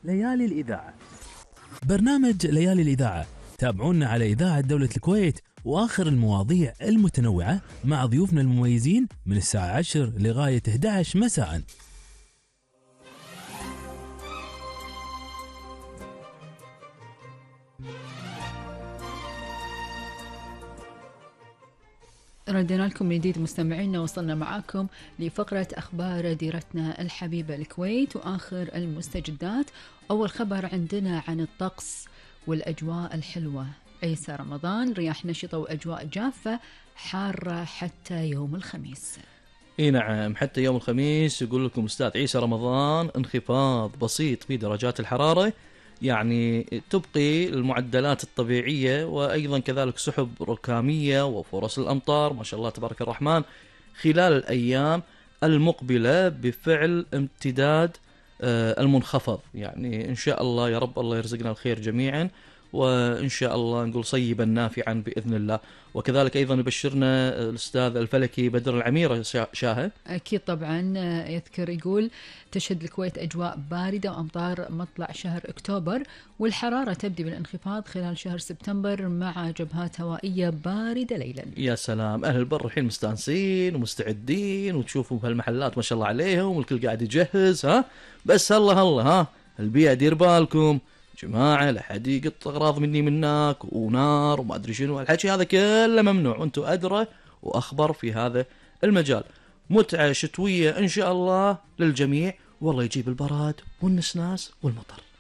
ليالي الإذاعة. برنامج ليالي الإذاعة، تابعونا على إذاعة دولة الكويت وآخر المواضيع المتنوعة مع ضيوفنا المميزين من الساعة 10 لغاية 11 مساء. ردنا لكم من جديد مستمعينا، وصلنا معاكم لفقرة أخبار ديرتنا الحبيبة الكويت وآخر المستجدات. أول خبر عندنا عن الطقس والأجواء الحلوة. عيسى رمضان، رياح نشطة وأجواء جافة حارة حتى يوم الخميس. اي نعم، حتى يوم الخميس يقول لكم أستاذ عيسى رمضان انخفاض بسيط في درجات الحرارة، يعني تبقي المعدلات الطبيعية، وأيضا كذلك سحب ركامية وفرص الأمطار ما شاء الله تبارك الرحمن خلال الأيام المقبلة بفعل امتداد المنخفض. يعني إن شاء الله يا رب الله يرزقنا الخير جميعا، وإن شاء الله نقول صيبا نافعا بإذن الله. وكذلك أيضا يبشرنا الأستاذ الفلكي بدر العميرة شاهد. أكيد طبعا، يذكر يقول تشهد الكويت أجواء باردة وأمطار مطلع شهر أكتوبر، والحرارة تبدأ بالانخفاض خلال شهر سبتمبر مع جبهات هوائية باردة ليلا. يا سلام، أهل البر الحين مستانسين ومستعدين، وتشوفوا بهالمحلات ما شاء الله عليهم والكل قاعد يجهز. بس هلا البيئة دير بالكم جماعة، لا حد يقط أغراض مني منك ونار وما أدري شنو، الحكي هذا كله ممنوع، وأنتم أدرى وأخبر في هذا المجال. متعة شتوية إن شاء الله للجميع، والله يجيب البراد والنسناس والمطر.